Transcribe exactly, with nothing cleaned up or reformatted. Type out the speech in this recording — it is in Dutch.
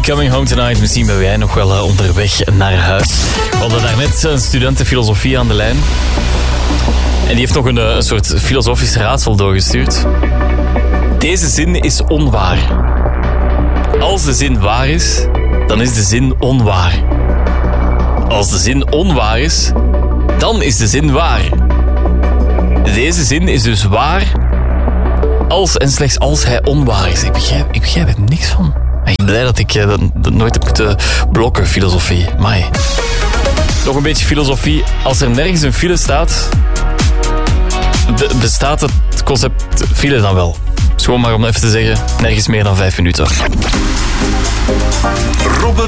Coming Home Tonight. Misschien ben jij nog wel uh, onderweg naar huis. We hadden daarnet een student filosofie aan de lijn. En die heeft nog een, een soort filosofisch raadsel doorgestuurd. Deze zin is onwaar. Als de zin waar is, dan is de zin onwaar. Als de zin onwaar is, dan is de zin waar. Deze zin is dus waar als en slechts als hij onwaar is. Ik begrijp, ik begrijp er niks van. Ik ben blij dat ik uh, dat, dat nooit heb moeten blokken, filosofie. Mai. Nog een beetje filosofie. Als er nergens een file staat, be- bestaat het concept file dan wel. Dus gewoon maar om even te zeggen, nergens meer dan vijf minuten. Robbe